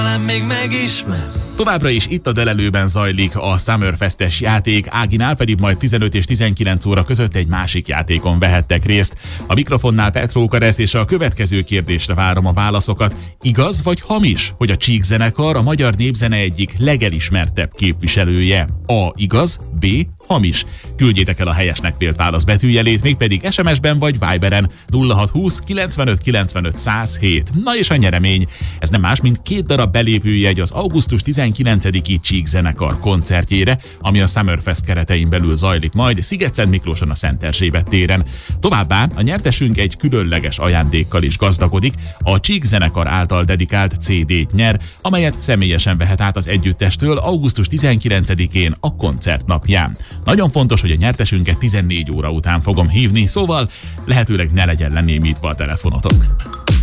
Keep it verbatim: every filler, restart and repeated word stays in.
még megismersz. Továbbra is itt a Delelőben zajlik a Summerfestes játék, Áginál pedig majd tizenöt és tizenkilenc óra között egy másik játékon vehettek részt. A mikrofonnál Petró Karesz, és a következő kérdésre várom a válaszokat. Igaz vagy hamis, hogy a Csík zenekar a magyar népzene egyik legelismertebb képviselője? A. Igaz, B. Hamis. Küldjétek el a helyesnek vélt válasz betűjelét, mégpedig es em es-ben vagy Viberen nulla hat húsz kilencvenöt kilencvenöt száz hét. Na és a nyeremény. Ez nem más, mint két darab belépőjegy az augusztus tizenkilencediki Csík zenekar koncertjére, ami a Summerfest keretein belül zajlik majd Szigetszent Miklóson a Szent Erzsébet téren. Továbbá a nyertesünk egy különleges ajándékkal is gazdagodik, a Csík zenekar által dedikált cé dét nyer, amelyet személyesen vehet át az együttestől augusztus tizenkilencedikén a koncert napján. Nagyon fontos, hogy a nyertesünket tizennégy óra után fogom hívni, szóval lehetőleg ne legyen lenémítva a telefonotok.